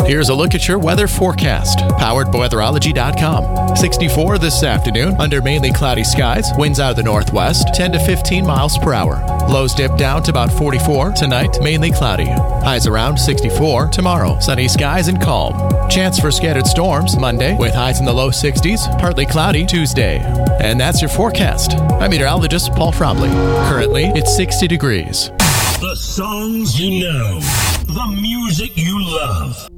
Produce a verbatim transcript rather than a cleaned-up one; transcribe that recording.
Here's a look at your weather forecast, powered by weatherology dot com. sixty-four this afternoon, under mainly cloudy skies, winds out of the northwest, ten to fifteen miles per hour. Lows dip down to about forty-four. Tonight, mainly cloudy. Highs around sixty-four. Tomorrow, sunny skies and calm. Chance for scattered storms Monday, with highs in the low sixties, partly cloudy Tuesday. And that's your forecast. I'm meteorologist Paul Frobley. Currently, it's sixty degrees. The songs you know, the music you love.